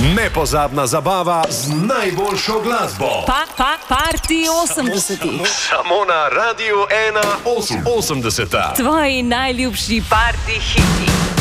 Nepozabna zabava z najboljšo glasbo. Party 80. Samo na Radiu 1 80. Tvoji najljubši party hiti.